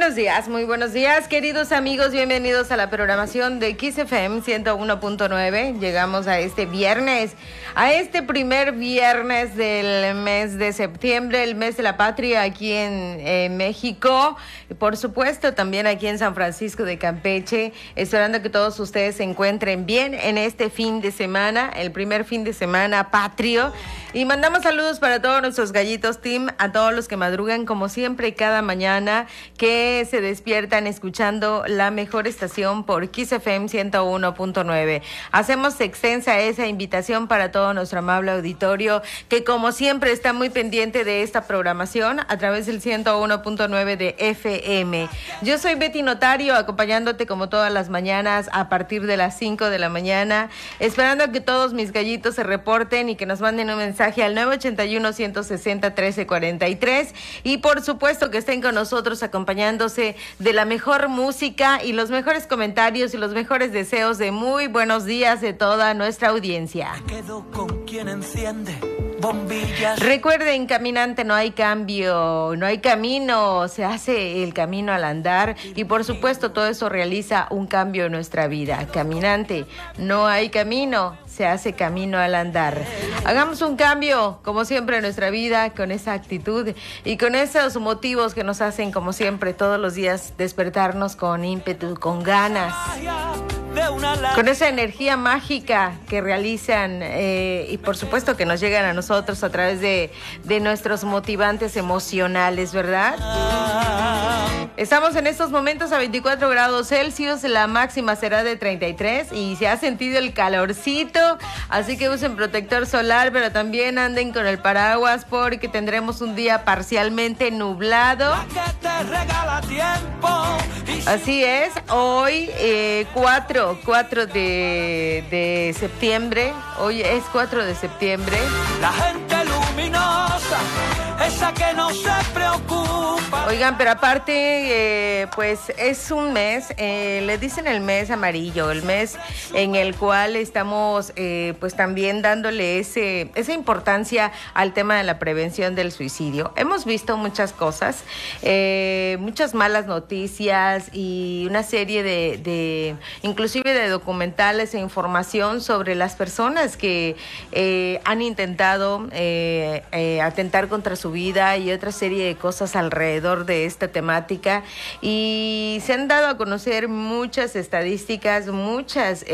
muy buenos días, queridos amigos, bienvenidos a la programación de Kiss FM 101.9. Llegamos a este viernes, a este primer viernes del mes de septiembre, el mes de la patria aquí en México, y por supuesto también aquí en San Francisco de Campeche, esperando que todos ustedes se encuentren bien en este fin de semana, el primer fin de semana patrio, y mandamos saludos para todos nuestros gallitos team, a todos los que madrugan como siempre cada mañana, que se despiertan escuchando la mejor estación por Kiss FM 101.9. Hacemos extensa esa invitación para todo nuestro amable auditorio que como siempre está muy pendiente de esta programación a través del 101.9 de FM. Yo soy Betty Notario, acompañándote como todas las mañanas a partir de las 5 de la mañana, esperando que todos mis gallitos se reporten y que nos manden un mensaje al 981-160-1343 y por supuesto que estén con nosotros acompañándose de la mejor música y los mejores comentarios y los mejores deseos de muy buenos días de toda nuestra audiencia. Quedo con quien enciende bombillas. Recuerden, caminante, no hay cambio, no hay camino, se hace el camino al andar y por supuesto todo eso realiza un cambio en nuestra vida. Caminante, no hay camino, se hace camino al andar. Hagamos un cambio, como siempre, en nuestra vida, con esa actitud y con esos motivos que nos hacen, como siempre, todos los días despertarnos con ímpetu, con ganas, con esa energía mágica que realizan y por supuesto que nos llegan a nosotros a través de nuestros motivantes emocionales, ¿verdad? Estamos en estos momentos a 24 grados Celsius, la máxima será de 33 y se ha sentido el calorcito, así que usen protector solar, pero también anden con el paraguas porque tendremos un día parcialmente nublado. Así es, hoy 4 de septiembre, hoy es 4 de septiembre. La gente luminosa, esa que no se preocupa. Oigan, pero aparte, pues es un mes, le dicen el mes amarillo, el mes en el cual estamos pues también dándole esa importancia al tema de la prevención del suicidio. Hemos visto muchas cosas, muchas malas noticias y una serie de inclusive de documentales e información sobre las personas que han intentado atentar contra su vida y otra serie de cosas alrededor de esta temática, y se han dado a conocer muchas estadísticas, muchas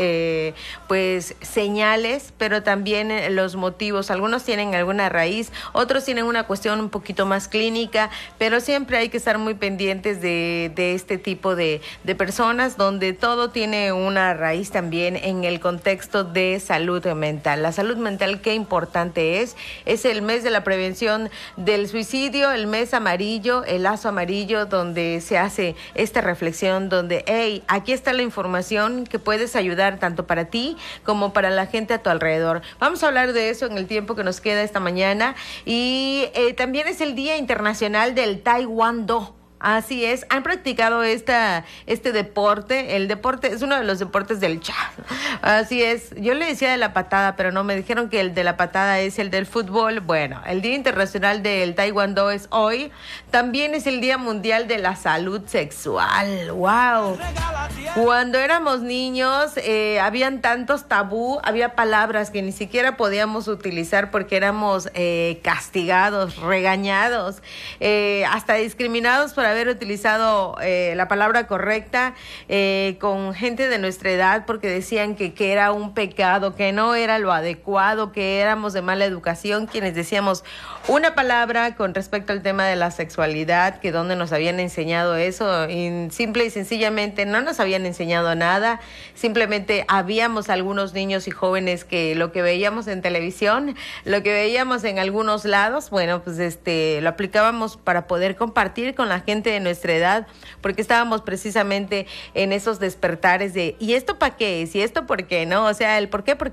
pues señales, pero también los motivos. Algunos tienen alguna raíz, otros tienen una cuestión un poquito más clínica, pero siempre hay que estar muy pendientes de este tipo de personas, donde todo tiene una raíz también en el contexto de salud mental. La salud mental, qué importante es el mes de la prevención del suicidio, el mes amarillo, el lazo amarillo, donde se hace esta reflexión, donde, hey, aquí está la información que puedes ayudar tanto para ti como para la gente a tu alrededor. Vamos a hablar de eso en el tiempo que nos queda esta mañana, y también es el Día Internacional del Taekwondo. Así es, han practicado este deporte. El deporte es uno de los deportes del cha. Así es, yo le decía de la patada, pero no, me dijeron que el de la patada es el del fútbol. Bueno, el Día Internacional del Taekwondo es hoy. También es el Día Mundial de la Salud Sexual. ¡Wow! Cuando éramos niños, habían tantos tabú, había palabras que ni siquiera podíamos utilizar porque éramos castigados, regañados, hasta discriminados por haber utilizado la palabra correcta con gente de nuestra edad, porque decían que era un pecado, que no era lo adecuado, que éramos de mala educación quienes decíamos una palabra con respecto al tema de la sexualidad, que donde nos habían enseñado eso, y simple y sencillamente no nos habían enseñado nada. Simplemente habíamos algunos niños y jóvenes que lo que veíamos en televisión, lo que veíamos en algunos lados, bueno, pues lo aplicábamos para poder compartir con la gente de nuestra edad, porque estábamos precisamente en esos despertares de ¿y esto para qué es? ¿Y esto por qué? ¿No? O sea, el por qué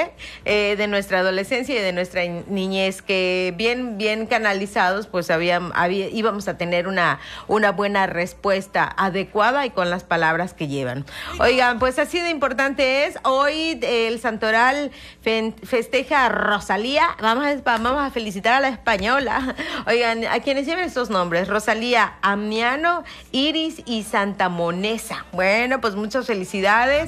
de nuestra adolescencia y de nuestra niñez, que bien canalizados, pues íbamos a tener una buena respuesta adecuada y con las palabras que llevan. Oigan, pues así de importante es. Hoy el Santoral festeja a Rosalía. Vamos a felicitar a la española. Oigan, a quienes lleven estos nombres: Rosalía, Amiano, Iris y Santa Monesa. Bueno, pues muchas felicidades.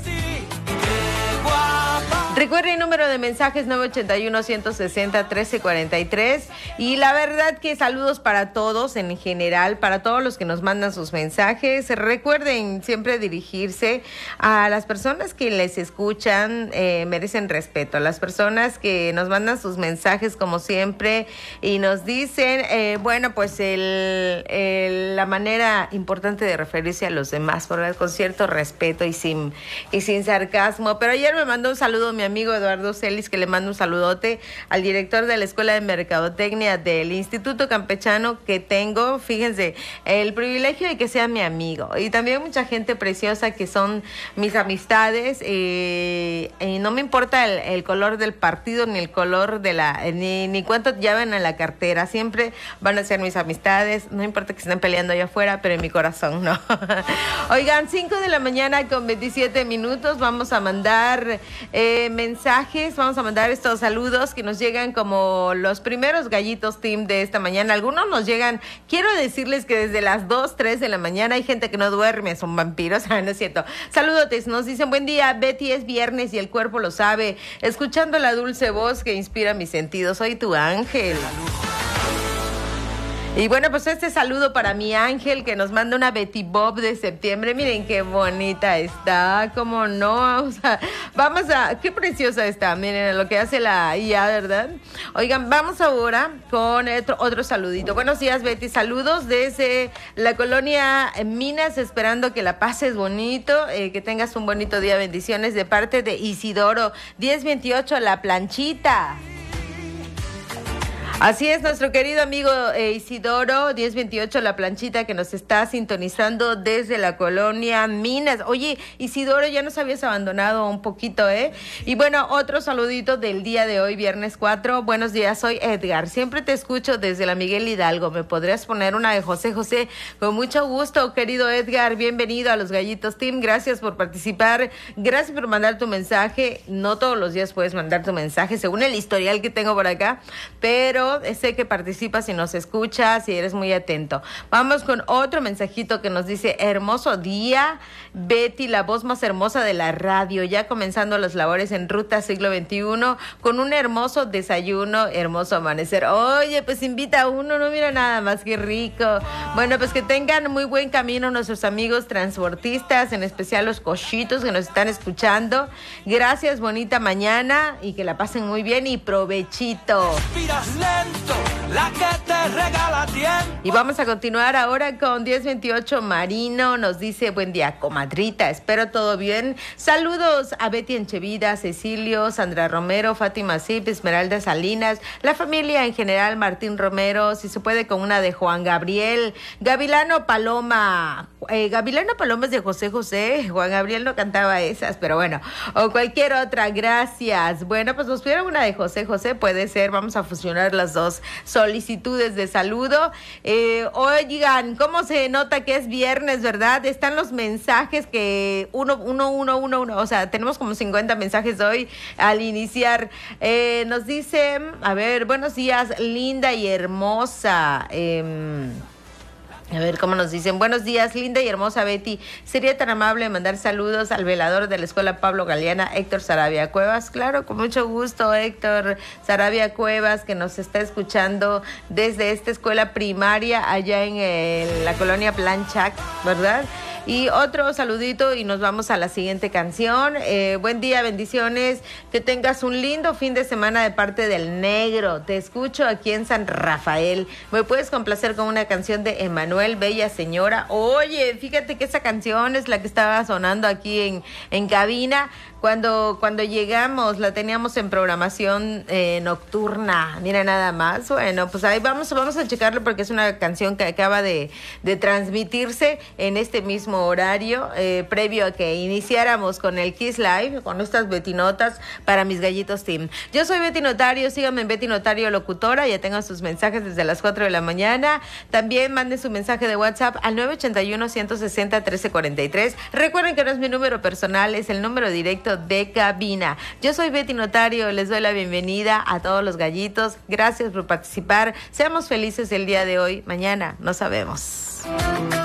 Recuerden el número de mensajes 981-160-1343 y la verdad que saludos para todos en general, para todos los que nos mandan sus mensajes. Recuerden siempre dirigirse a las personas que les escuchan, merecen respeto. Las personas que nos mandan sus mensajes como siempre y nos dicen, bueno, pues la manera importante de referirse a los demás, ¿verdad? Con cierto respeto y sin sarcasmo. Pero ayer me mandó un saludo mi amigo Eduardo Celis, que le mando un saludote al director de la Escuela de Mercadotecnia del Instituto Campechano que tengo, fíjense, el privilegio de que sea mi amigo, y también mucha gente preciosa que son mis amistades, y no me importa el color del partido, ni el color de ni cuánto llevan en la cartera, siempre van a ser mis amistades, no importa que estén peleando allá afuera, pero en mi corazón no. Oigan, 5 de la mañana con 27 minutos, vamos a mandar mensajes, vamos a mandar estos saludos que nos llegan como los primeros gallitos team de esta mañana. Algunos nos llegan, quiero decirles que desde las 2, 3 de la mañana hay gente que no duerme, son vampiros, no es cierto. Saludotes, nos dicen buen día, Betty, es viernes y el cuerpo lo sabe, escuchando la dulce voz que inspira mis sentidos, soy tu ángel. Y bueno, pues este saludo para mi ángel que nos manda una Betty Bob de septiembre. Miren qué bonita está, cómo no, o sea, qué preciosa está, miren lo que hace la IA, ¿verdad? Oigan, vamos ahora con otro saludito. Buenos días, Betty, saludos desde la colonia Minas, esperando que la pases bonito, que tengas un bonito día, bendiciones de parte de Isidoro, 1028, La Planchita. Así es, nuestro querido amigo Isidoro, 1028, La Planchita, que nos está sintonizando desde la colonia Minas. Oye, Isidoro, ya nos habías abandonado un poquito, ¿eh? Y bueno, otro saludito del día de hoy, viernes 4. Buenos días, soy Edgar. Siempre te escucho desde la Miguel Hidalgo. ¿Me podrías poner una de José José? Con mucho gusto, querido Edgar. Bienvenido a los Gallitos Team. Gracias por participar. Gracias por mandar tu mensaje. No todos los días puedes mandar tu mensaje, según el historial que tengo por acá, pero sé que participas y nos escuchas y eres muy atento. Vamos con otro mensajito que nos dice: hermoso día, Betty, la voz más hermosa de la radio, ya comenzando las labores en Ruta Siglo XXI, con un hermoso desayuno, hermoso amanecer. Oye, pues invita a uno, no mira nada más, que rico. Bueno, pues que tengan muy buen camino nuestros amigos transportistas, en especial los cochitos que nos están escuchando. Gracias, bonita mañana y que la pasen muy bien y provechito. La que te regala tiempo. Y vamos a continuar ahora con 1028 Marino. Nos dice: buen día, comadrita, espero todo bien. Saludos a Betty Enchevida, Cecilio, Sandra Romero, Fátima Zip, Esmeralda Salinas, la familia en general, Martín Romero, si se puede con una de Juan Gabriel, Gavilano Paloma. Gavilano Paloma es de José José, Juan Gabriel no cantaba esas, pero bueno, o cualquier otra, gracias. Bueno, pues nos pidieron una de José José, puede ser, vamos a fusionar las dos solicitudes de saludo. Oigan, ¿cómo se nota que es viernes, verdad? Están los mensajes que uno, o sea, tenemos como 50 mensajes hoy al iniciar. Nos dice, a ver, buenos días, linda y hermosa. A ver cómo nos dicen. Buenos días, linda y hermosa Betty. ¿Sería tan amable mandar saludos al velador de la Escuela Pablo Galeana, Héctor Sarabia Cuevas? Claro, con mucho gusto, Héctor Sarabia Cuevas, que nos está escuchando desde esta escuela primaria allá en la colonia Planchac, ¿verdad? Y otro saludito y nos vamos a la siguiente canción. Buen día, bendiciones. Que tengas un lindo fin de semana de parte del Negro. Te escucho aquí en San Rafael. ¿Me puedes complacer con una canción de Emanuel, Bella Señora? Oye, fíjate que esa canción es la que estaba sonando aquí en cabina. Cuando llegamos la teníamos en programación nocturna, mira nada más. Bueno, pues ahí vamos a checarlo porque es una canción que acaba de transmitirse en este mismo horario, previo a que iniciáramos con el Kiss Live, con estas Betty Notas para mis gallitos team. Yo soy Betty Notario, síganme en Betty Notario Locutora, ya tengo sus mensajes desde las 4 de la mañana. También manden su mensaje de WhatsApp al 981-160-1343. Recuerden que no es mi número personal, es el número directo teléfono de cabina. Yo soy Betty Notario, les doy la bienvenida a todos los gallitos. Gracias por participar. Seamos felices el día de hoy. Mañana no sabemos.